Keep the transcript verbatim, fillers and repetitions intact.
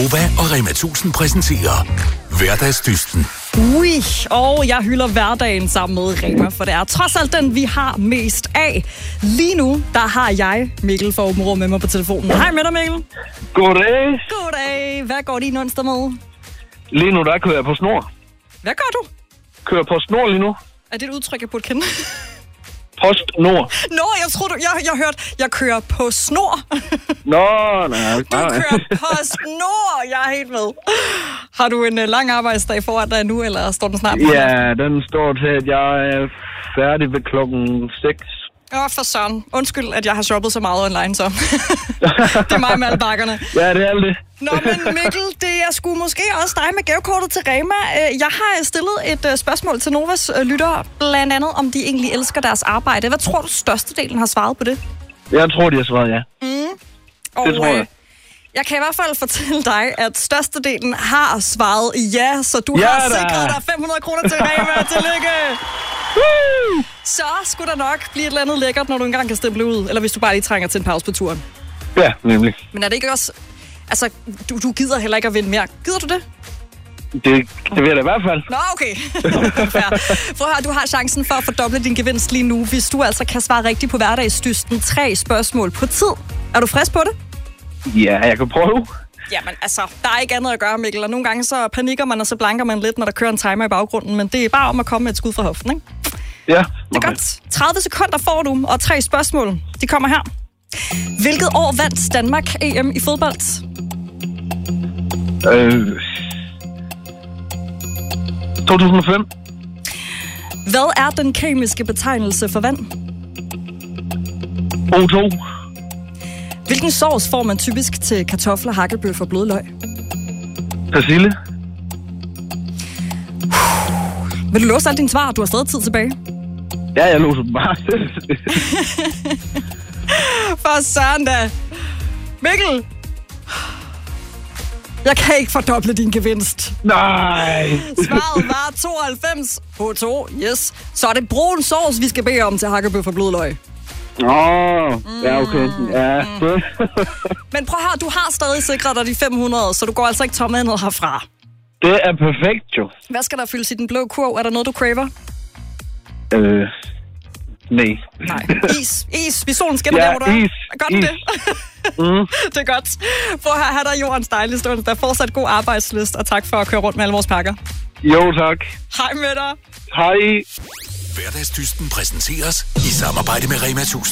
Nova og Rema tusind præsenterer Hverdagsdysten. Ui, og jeg hylder hverdagen sammen med Rema, for det er trods alt den, vi har mest af. Lige nu, der har jeg Mikkel fra Åben Rå med mig på telefonen. Hej med dig, Mikkel. Goddag. Goddag. Hvad går din onsdag med? Lige nu, der kører jeg på snor. Hvad gør du? Kører på snor lige nu. Er det et udtryk, jeg burde kende? Post nord. Nå, jeg troede, jeg, jeg hørte, jeg kører på snor. Nå, nej. Du kører på snor, jeg er helt med. Har du en uh, lang arbejdsdag foran dig nu, eller står den snart på? Ja, den står til, at jeg er færdig ved klokken seks. Åh, for søren. Undskyld, at jeg har shoppet så meget online, så. Det er mig med alle bakkerne. Ja, det er det. Nå, men Mikkel, det er sgu måske også dig med gavekortet til Rema. Jeg har stillet et spørgsmål til Novas lyttere, blandt andet om de egentlig elsker deres arbejde. Hvad tror du, størstedelen har svaret på det? Jeg tror, de har svaret ja. Mm. Og, det tror jeg. Jeg kan i hvert fald fortælle dig, at størstedelen har svaret ja, så du ja, har da. sikret dig fem hundrede kroner til Rema. Tillykke! Woo! Så skulle der nok blive et eller andet lækkert, når du engang kan stemple ud, eller hvis du bare lige trænger til en pause på turen. Ja, nemlig. Men er det ikke også... Altså, du, du gider heller ikke at vinde mere. Gider du det? Det, det vil jeg da i hvert fald. Nå, okay. Prøv at høre, du har chancen for at fordoble din gevinst lige nu, hvis du altså kan svare rigtigt på hverdagsdysten. Tre spørgsmål på tid. Er du frisk på det? Ja, jeg kan prøve. Jamen altså, der er ikke andet at gøre, Mikkel. Og nogle gange så panikker man, og så blanker man lidt, når der kører en timer i baggrunden. Men det er bare om at komme med et skud fra hoften, ikke? Ja. Okay. Det er godt. tredive sekunder får du, og tre spørgsmål. De kommer her. Hvilket år vandt Danmark E M i fodbold? Øh... to tusind og fem. Hvad er den kemiske betegnelse for vand? O to. Hvilken sovs får man typisk til kartofler, hakkebøf og blødløg? Persille. Vil du låse alle dine svar? Du har stadig tid tilbage. Ja, jeg låser dem bare. For søren da. Mikkel! Jeg kan ikke fordoble din gevinst. Nej. Svaret var tooghalvfems H to. Yes. Så er det brun sovs, vi skal bede om til hakkebøf og blødløg. Åh, oh, ja, okay. Ja. Mm. Men prøv her, du har stadig sikret dig de fem hundrede, så du går altså ikke tomhændet herfra. Det er perfekt, jo. Hvad skal der fyldes i den blå kurv? Er der noget, du craver? Øh, nej. Nej. Is. Is. Vi solen skinner ja, der, hvor du er. is. Godt is. det. Mm. Det er godt. Prøv her, have dig jordens dejligste onsdag. Fortsat god arbejdslyst, og tak for at køre rundt med alle vores pakker. Jo, tak. Hej med dig. Hej. Hverdagsdysten præsenteres i samarbejde med Rema tusind.